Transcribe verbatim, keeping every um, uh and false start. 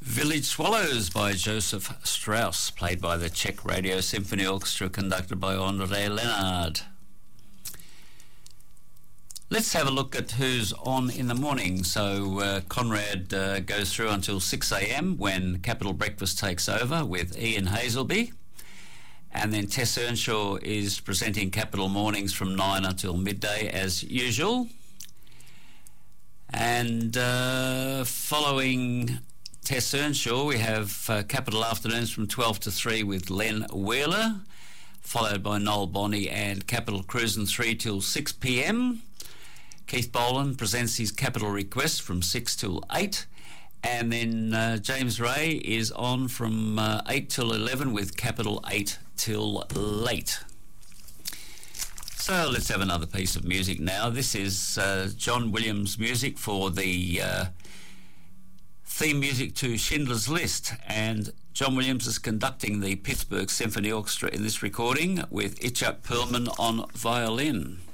Village Swallows by Joseph Strauss, played by the Czech Radio Symphony Orchestra, conducted by André Leonard. Let's have a look at who's on in the morning. So uh, Conrad uh, goes through until six a m when Capital Breakfast takes over with Ian Hazelby. And then Tess Earnshaw is presenting Capital Mornings from nine until midday as usual. And uh, following Tess Earnshaw, we have uh, Capital Afternoons from twelve to three with Len Wheeler, followed by Noel Bonney and Capital Cruising three till six p m. Keith Boland presents his Capital Request from six till eight. And then uh, James Ray is on from uh, eight till eleven with Capital eight till late. So let's have another piece of music now. This is uh, John Williams music for the uh, theme music to Schindler's List, and John Williams is conducting the Pittsburgh Symphony Orchestra in this recording with Itzhak Perlman on violin.